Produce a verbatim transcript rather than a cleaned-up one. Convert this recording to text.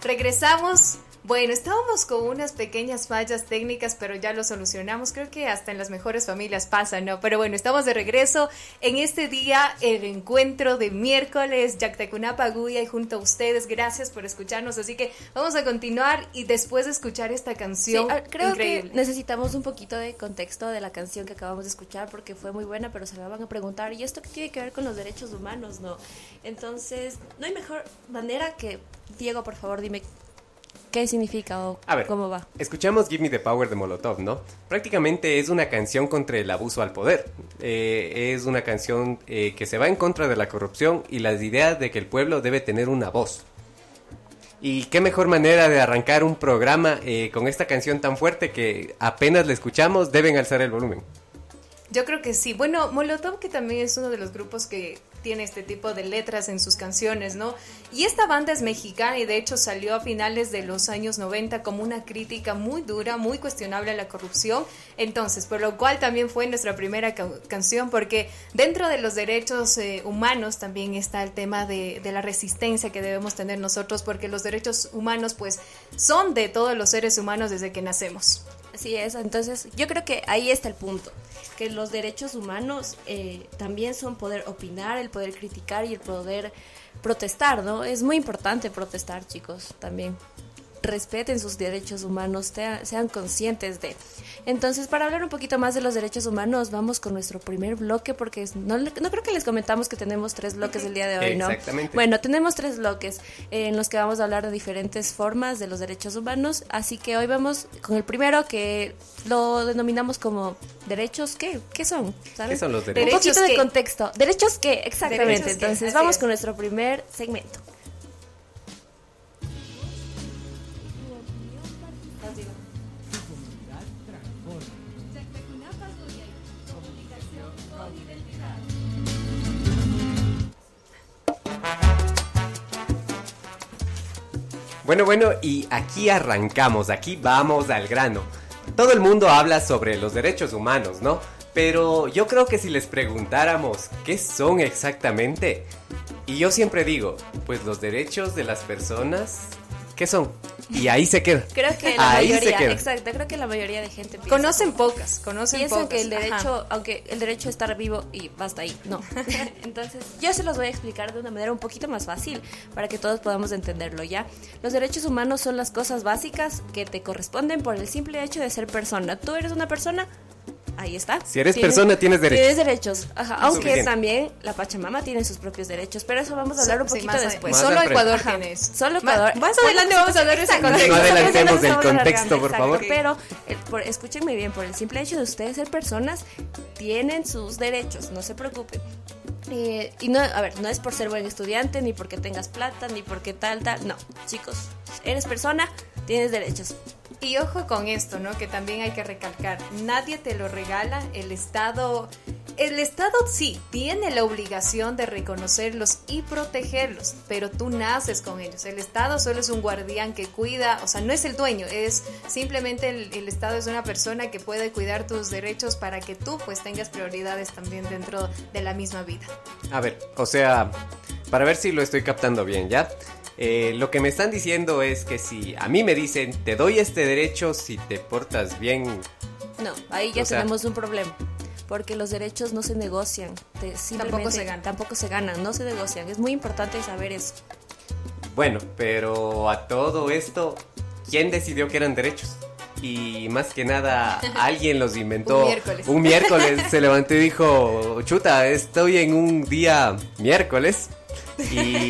Regresamos. Bueno, estábamos con unas pequeñas fallas técnicas, pero ya lo solucionamos. Creo que hasta en las mejores familias pasa, ¿no? Pero bueno, estamos de regreso en este día, el encuentro de miércoles, Yactecunapa Guya, y junto a ustedes, gracias por escucharnos. Así que vamos a continuar y después de escuchar esta canción, sí, creo increíble. que necesitamos un poquito de contexto de la canción que acabamos de escuchar porque fue muy buena, pero se la van a preguntar, ¿y esto qué tiene que ver con los derechos humanos? No. Entonces, no hay mejor manera que, Diego, por favor, dime ¿qué significa o a ver, cómo va? Escuchamos Give Me the Power de Molotov, ¿no? Prácticamente es una canción contra el abuso al poder. Eh, es una canción eh, que se va en contra de la corrupción y las ideas de que el pueblo debe tener una voz. Y qué mejor manera de arrancar un programa eh, con esta canción tan fuerte que apenas la escuchamos deben alzar el volumen. Yo creo que sí. Bueno, Molotov, que también es uno de los grupos que tiene este tipo de letras en sus canciones, ¿no? Y esta banda es mexicana y de hecho salió a finales de los años noventa como una crítica muy dura, muy cuestionable a la corrupción. Entonces, por lo cual también fue nuestra primera ca- canción, porque dentro de los derechos eh, humanos también está el tema de, de la resistencia que debemos tener nosotros, porque los derechos humanos pues son de todos los seres humanos desde que nacemos. Así es, entonces yo creo que ahí está el punto, que los derechos humanos eh, también son poder opinar, el poder criticar y el poder protestar, ¿no? Es muy importante protestar, chicos, también. Respeten sus derechos humanos, te, sean conscientes de. Entonces, para hablar un poquito más de los derechos humanos, vamos con nuestro primer bloque, porque es, no, no creo que les comentamos que tenemos tres bloques el día de hoy, ¿no? Exactamente. Bueno, tenemos tres bloques eh, en los que vamos a hablar de diferentes formas de los derechos humanos, así que hoy vamos con el primero, que lo denominamos como derechos, ¿qué? ¿Qué son? ¿Saben? ¿Qué son los derechos? Un poquito ¿Derechos de qué? contexto. ¿Derechos qué? Exactamente. Derechos qué, Entonces, así vamos es. con nuestro primer segmento. Bueno, bueno, y aquí arrancamos, aquí vamos al grano. Todo el mundo habla sobre los derechos humanos, ¿no? Pero yo creo que si les preguntáramos qué son exactamente, y yo siempre digo, pues los derechos de las personas, ¿qué son? Y ahí se queda. Creo que la Ahí se mayoría, queda. exacto, creo que la mayoría de gente piensa Conocen pocas, conocen piensan pocas. que el derecho, Ajá. aunque el derecho a estar vivo y basta ahí, no. Entonces, yo se los voy a explicar de una manera un poquito más fácil para que todos podamos entenderlo, ¿ya? Los derechos humanos son las cosas básicas que te corresponden por el simple hecho de ser persona. ¿Tú eres una persona? Ahí está. Si eres persona, tienes derechos. Tienes derechos, ajá. Aunque Suficiente. también la Pachamama tiene sus propios derechos, pero eso vamos a hablar un Sí, poquito más a- después. Más Solo al frente. Ecuador Ajá. tiene eso. Solo Ma- Ecuador. Más adelante Bueno, vamos a ver ese exacto. contexto. No adelantemos Nos el estamos contexto, alargando, por exacto. favor. Pero, el- por- escúchenme bien, por el simple hecho de ustedes ser personas, tienen sus derechos, no se preocupen. Eh, y no, a ver, no es por ser buen estudiante, ni porque tengas plata, ni porque tal, tal. No, chicos, eres persona, tienes derechos. Y ojo con esto, ¿no? Que también hay que recalcar, nadie te lo regala, el Estado, el Estado sí tiene la obligación de reconocerlos y protegerlos, pero tú naces con ellos. El Estado solo es un guardián que cuida, o sea, no es el dueño, es simplemente el, el Estado es una persona que puede cuidar tus derechos para que tú pues tengas prioridades también dentro de la misma vida. A ver, o sea, para ver si lo estoy captando bien, ¿ya? Eh, lo que me están diciendo es que si a mí me dicen, te doy este derecho si te portas bien. No, ahí ya O sea- tenemos un problema. Porque los derechos no se negocian. te- simplemente Tampoco se ganan. Tampoco se ganan, no se negocian. Es muy importante saber eso. Bueno, pero a todo esto, ¿quién decidió que eran derechos? Y más que nada, alguien los inventó. Un miércoles. Un miércoles se levantó y dijo, chuta, estoy en un día miércoles. Y